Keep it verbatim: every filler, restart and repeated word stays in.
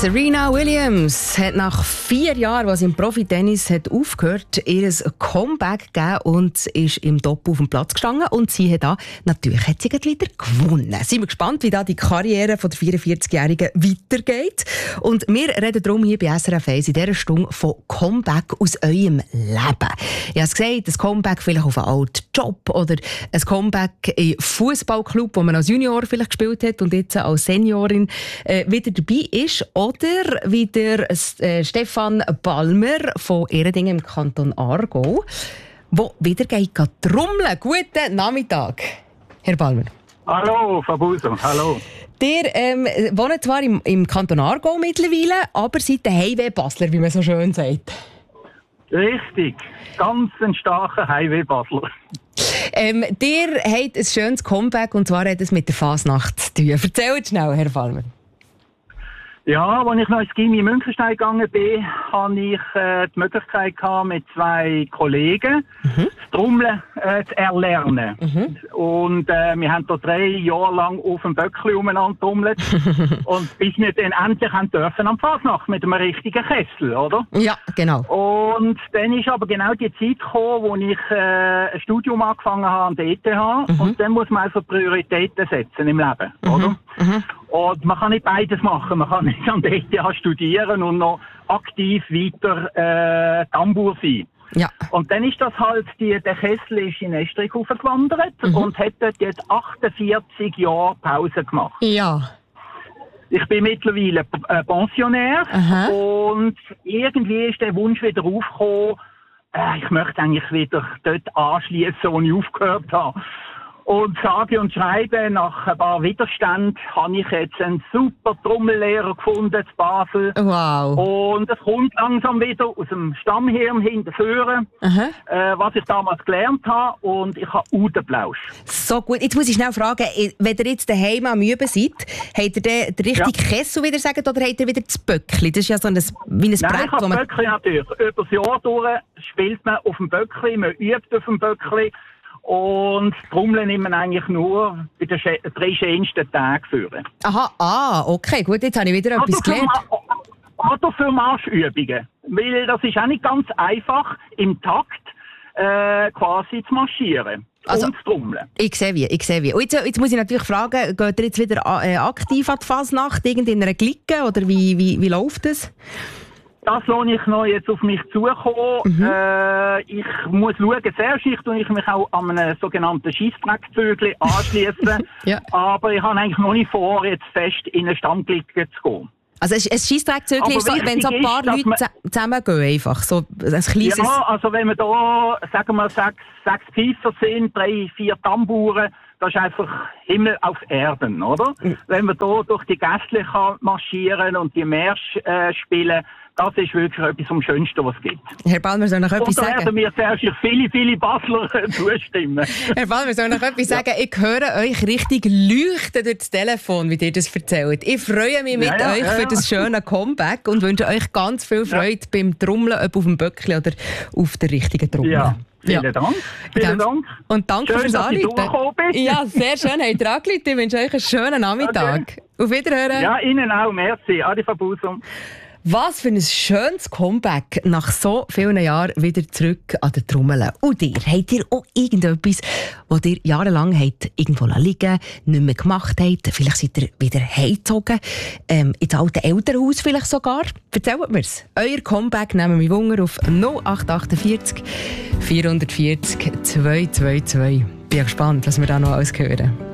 Serena Williams hat nach vier Jahren, was im Profi-Tennis hat aufgehört, ihr Comeback gegeben und ist im Top auf dem Platz gestanden. Und sie hat da, natürlich hat sie wieder gewonnen. Sind wir gespannt, wie da die Karriere von der vierundvierzigjährigen weitergeht. Und wir reden darum hier bei S R F eins in dieser Stunde von Comeback aus eurem Leben. Ich habe es gesagt, ein Comeback vielleicht auf einen alten Job oder ein Comeback im Fußballclub, wo man als Junior vielleicht gespielt hat und jetzt als Seniorin äh, wieder dabei ist. Oder wie der äh, Stefan Balmer von Ehredingen im Kanton Aargau, der wieder geht trommeln. Guten Nachmittag, Herr Balmer. Hallo, Frau Buser, hallo. Ihr ähm, wohnt zwar im, im Kanton Aargau mittlerweile, aber seid der Highway-Basler, wie man so schön sagt. Richtig, ganz ein starker Highway-Basler. Ähm, ihr habt ein schönes Comeback und zwar hat es mit der Fasnacht zu tun. Erzählt schnell, Herr Balmer. Ja, als ich noch ins Gymnasium Münchenstein gegangen bin, hatte ich äh, die Möglichkeit gehabt, mit zwei Kollegen mhm. das Trommeln äh, zu erlernen. Mhm. Und äh, wir haben da drei Jahre lang auf dem Böckli umeinander trommelt. Und bis wir dann endlich haben dürfen am Fasnacht mit einem richtigen Kessel, oder? Ja, genau. Und dann ist aber genau die Zeit gekommen, wo ich äh, ein Studium angefangen habe an der E T H. Mhm. Und dann muss man also Prioritäten setzen im Leben, mhm. oder? Mhm. Und man kann nicht beides machen. Man kann nicht an der E T H studieren und noch aktiv weiter äh, Tambour sein. Ja. Und dann ist das halt, die, der Kessel ist in Estrich gewandert mhm. und hat dort jetzt achtundvierzig Jahre Pause gemacht. Ja. Ich bin mittlerweile äh, Pensionär. Aha. Und irgendwie ist der Wunsch wieder aufgekommen, äh, ich möchte eigentlich wieder dort anschließen, wo ich aufgehört habe. Und sage und schreibe, nach ein paar Widerständen habe ich jetzt einen super Trommellehrer gefunden in Basel. Wow. Und es kommt langsam wieder aus dem Stammhirn hinterführen, äh, was ich damals gelernt habe. Und ich habe Udenplausch. So gut. Jetzt muss ich schnell fragen, wenn ihr jetzt daheim am Üben seid, habt ihr den, den richtigen ja. Kessel wieder sagen, oder habt ihr wieder das Böckli? Das ist ja so ein, wie ein Nein, Brett. Ich habe das Böckli natürlich. Über das Jahr durch spielt man auf dem Böckli, man übt auf dem Böckli. Und Trommeln nimmt man eigentlich nur bei den drei schönsten Tagen führen. Aha, ah, okay, gut, jetzt habe ich wieder etwas gelernt. Oder für Marschübungen. Weil das ist auch nicht ganz einfach, im Takt äh, quasi zu marschieren. Also, und zu trommeln. Ich sehe wie, ich sehe wie. Und jetzt, jetzt muss ich natürlich fragen, geht ihr jetzt wieder äh, aktiv an die Fasnacht, in einer Clique, oder wie, wie, wie läuft das? Das lasse ich noch jetzt auf mich zukommen. Mhm. Äh, ich muss schauen, zuerst ich tue ich mich auch an einem sogenannten Scheissdreckzügel anschließen. Ja. Aber ich habe eigentlich noch nicht vor, jetzt fest in eine Stammklicke zu gehen. Also ein Scheissdreckzügel ist so, wenn so ein paar ist, Leute zusammengehen, einfach. So ein kleines... Ja, also wenn wir da, sagen wir, sechs, sechs Pfeifer sind, drei, vier Tamburen, das ist einfach Himmel auf Erden, oder? Mhm. Wenn man da durch die Gästle marschieren und die Märsche äh, spielen, das ist wirklich etwas am Schönsten, was es gibt. Herr Balmer, soll noch etwas sagen? Und da werden mir zuerst viele, viele Basler zustimmen. Herr Balmer, soll noch etwas ja. sagen? Ich höre euch richtig leuchten durch das Telefon, wie ihr das erzählt. Ich freue mich mit ja, ja, euch ja, für ja. das schöne Comeback und wünsche euch ganz viel Freude ja. beim Trommeln, ob auf dem Böckli oder auf der richtigen Trommel. Ja. Vielen ja. Dank. Vielen Dank. Und danke schön, fürs Anrufen. Ja, sehr schön. Habt ihr angerufen. Ich wünsche euch einen schönen Nachmittag. Okay. Auf Wiederhören. Ja, Ihnen auch. Merci. Adi Fabusum. Was für ein schönes Comeback nach so vielen Jahren wieder zurück an den Trommeln. Und ihr, habt ihr auch irgendetwas, das ihr jahrelang habt irgendwo liegen, nicht mehr gemacht habt? Vielleicht seid ihr wieder heimgezogen, ähm, ins alte Elternhaus vielleicht sogar? Erzählt mir's. Euer Comeback nehmen wir Wunder auf null acht achtundvierzig vierhundertvierzig zweihundertzweiundzwanzig. Bin gespannt, was wir da noch alles hören.